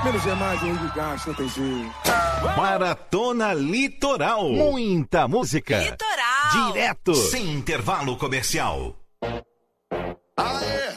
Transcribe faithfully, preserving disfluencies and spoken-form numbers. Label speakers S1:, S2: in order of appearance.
S1: menos é mais, o Rio Gás, não tem jeito.
S2: Maratona Litoral. Muita música.
S3: Litoral.
S2: Direto.
S4: Sem intervalo comercial.
S5: Aê,